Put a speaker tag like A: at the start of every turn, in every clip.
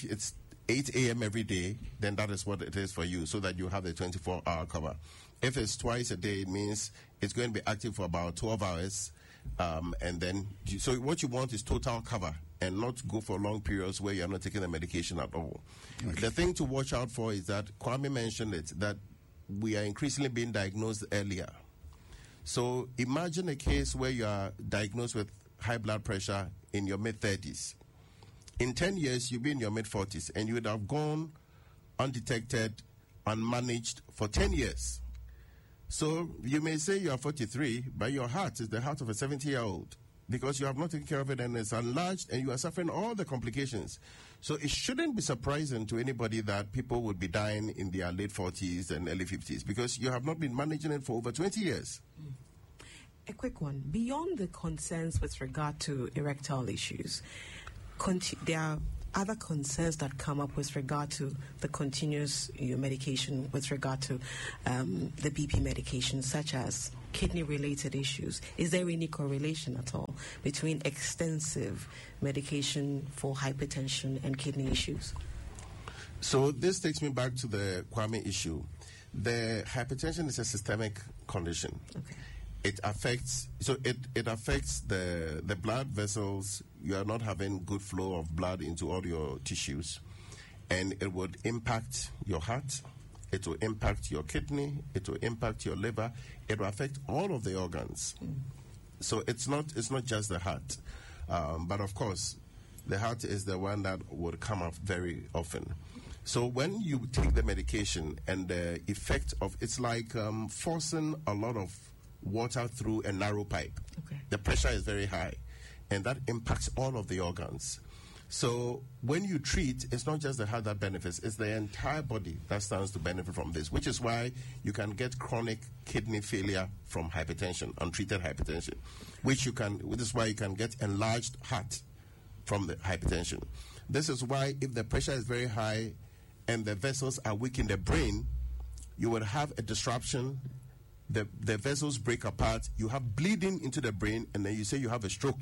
A: it's 8 a.m. every day, then that is what it is for you, so that you have the 24-hour cover. If it's twice a day, it means it's going to be active for about 12 hours. And then, so what you want is total cover and not go for long periods where you're not taking the medication at all. Okay. The thing to watch out for is that Kwame mentioned it, that we are increasingly being diagnosed earlier. So imagine a case where you are diagnosed with high blood pressure in your mid-30s. In 10 years, you'll be in your mid-40s, and you would have gone undetected, unmanaged for 10 years. So you may say you are 43, but your heart is the heart of a 70-year-old because you have not taken care of it and it's enlarged and you are suffering all the complications. So it shouldn't be surprising to anybody that people would be dying in their late 40s and early 50s because you have not been managing it for over 20 years.
B: A quick one. Beyond the concerns with regard to erectile issues, there are other concerns that come up with regard to the continuous medication, with regard to the BP medication, such as kidney-related issues. Is there any correlation at all between extensive medication for hypertension and kidney issues?
A: So this takes me back to the Kwame issue. The hypertension is a systemic condition.
B: Okay.
A: It affects the blood vessels. You are not having good flow of blood into all your tissues, and it would impact your heart. It will impact your kidney. It will impact your liver. It will affect all of the organs. So it's not just the heart, but of course, the heart is the one that would come up very often. So when you take the medication and the effect of it's like forcing a lot of water through a narrow pipe.
B: Okay.
A: The pressure is very high, and that impacts all of the organs. So when you treat, it's not just the heart that benefits, it's the entire body that stands to benefit from this, which is why you can get chronic kidney failure from hypertension, untreated hypertension, which is why you can get enlarged heart from the hypertension. This is why if the pressure is very high and the vessels are weak in the brain, you will have a disruption. The vessels break apart, you have bleeding into the brain, and then you say you have a stroke.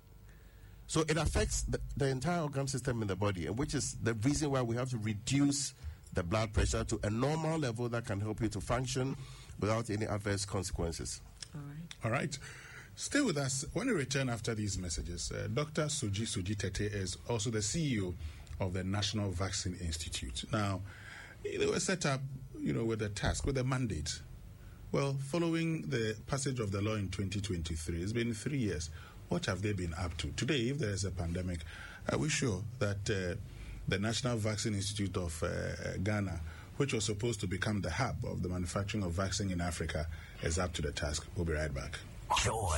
A: So it affects the entire organ system in the body, and which is the reason why we have to reduce the blood pressure to a normal level that can help you to function without any adverse consequences.
C: All right. Stay with us. When we return after these messages, Dr. Suji Tete is also the CEO of the National Vaccine Institute. Now, they were set up, with a task, with a mandate. Well, following the passage of the law in 2023, it's been 3 years. What have they been up to? Today, if there is a pandemic, are we sure that the National Vaccine Institute of Ghana, which was supposed to become the hub of the manufacturing of vaccine in Africa, is up to the task? We'll be right back.
D: Joy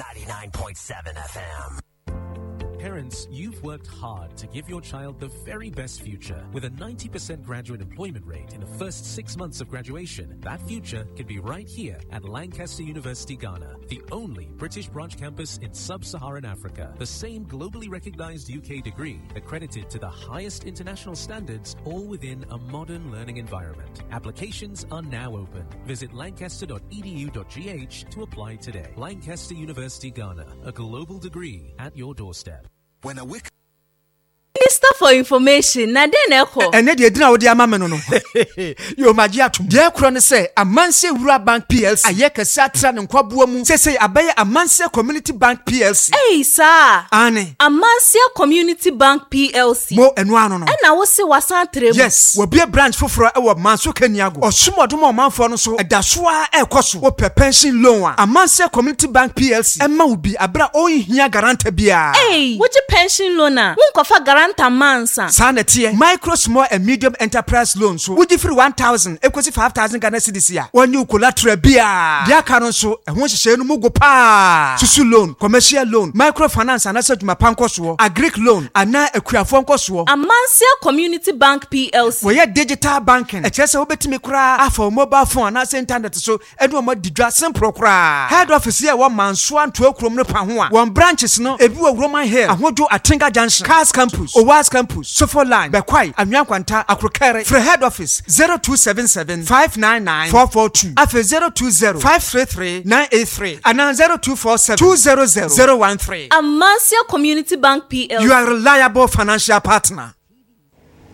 D: 99.7 FM.
E: Parents, you've worked hard to give your child the very best future. With a 90% graduate employment rate in the first 6 months of graduation, that future could be right here at Lancaster University, Ghana, the only British branch campus in sub-Saharan Africa. The same globally recognized UK degree, accredited to the highest international standards, all within a modern learning environment. Applications are now open. Visit lancaster.edu.gh to apply today. Lancaster University, Ghana, a global degree at your doorstep.
D: When a week.
F: Minister for Information, na den eko.
G: Ene de dina wo de amame no no. Yo magi atum. De ekro ne se Amanse Wura Bank PLC. Ayekese atra ne nkwaboa mu. Sese abaye Amanse Community Bank PLC.
F: Hey sir.
G: Ane.
F: Amanse Community Bank PLC.
G: Mo enu ano no.
F: Na wo se wasan trem.
G: Yes, wo be branch foforo e wo Manso Kaniago. Osumodom omanfo no so edasoa ekoso. Wo pension loan a Amanse Community Bank PLC. Emma wo bi abra o hia garanta bia.
F: Hey, wo je pension loan a? Wo nkofa garanta mansa.
G: Sanete micro, small and medium enterprise loans. So would you free 1,000 equals 5,000 Ghana cedis here. When you collateral bia. Dia canon so and once you say no mugo pa. Susu loan, commercial loan, microfinance and asset mapanko so, a Greek loan, and now a queafonko so.
F: Amanse Community Bank PLC.
G: We are digital banking. A chess obeti me cry for mobile phone and internet so and one more didra simple cry. Head office here 1 man swan 12 krom no pa. One branches no ebu a Roman hair and what do a Tinga Junction, Cars Campus. Owas Campus, Sofo Line, Bekwai, Anyankwanta, Akrokere, for head office 0277 599 442, after 020 533 983, and now 0247 200 013.
F: Amanse Community Bank PLC.
G: You are a reliable financial partner.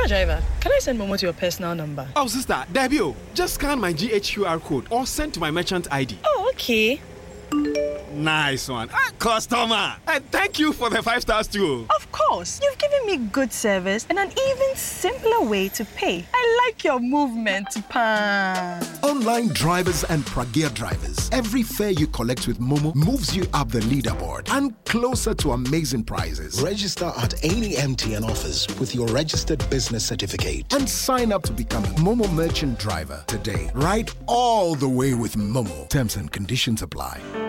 H: driver, can I send Momo to your personal number?
I: Oh, sister, Debio, just scan my GHQR code or send to my merchant ID.
H: Oh, okay.
I: Nice one. Customer, thank you for the 5 stars too.
H: Of course. You've given me good service and an even simpler way to pay. I like your movement, Pa.
J: Online drivers and Pragya drivers. Every fare you collect with Momo moves you up the leaderboard and closer to amazing prizes.
K: Register at any MTN office with your registered business certificate
J: and sign up to become a Momo merchant driver today. Ride all the way with Momo. Terms and conditions apply.